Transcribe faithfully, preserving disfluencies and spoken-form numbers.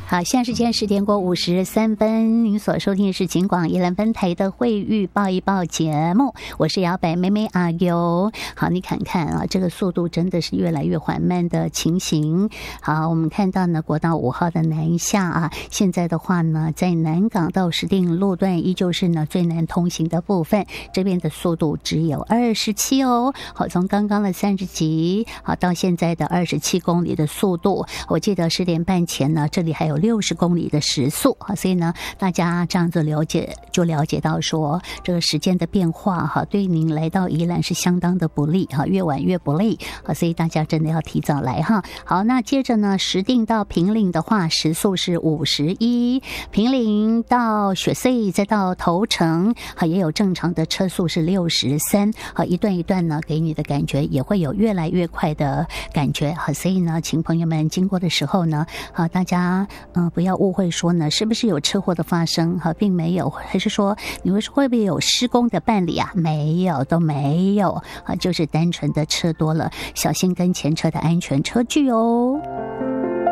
好，现在时间十点过五十三分，您所收听的是警广宜兰分台的会预报一报节目，我是摇摆妹妹阿优。好，你看看啊，这个速度真的是越来越缓慢的情形。好，我们看到呢，国道五号的南下啊，现在的话呢，在南港到石碇路段依旧是呢最难通行的部分，这边的速度只有二十七哦。好，从刚刚的三十几，好到现在的二十七公里的速度，我记得十点半前呢，这里还有六十公里的时速哈，所以呢，大家这样子了解就了解到说，这个时间的变化哈，对您来到宜兰是相当的不利哈，越晚越不利啊，所以大家真的要提早来哈。好，那接着呢，石碇到平岭的话，时速是五十一，平岭到雪隧再到头城，哈，也有正常的车速是六十三，哈，一段一段呢，给你的感觉也会有越来越快的感觉哈，所以呢，请朋友们经过的时候呢，啊，大家。嗯、呃，不要误会说呢，是不是有车祸的发生？哈，并没有，还是说你会说会不会有施工的办理啊？没有，都没有啊，就是单纯的车多了，小心跟前车的安全车距哦。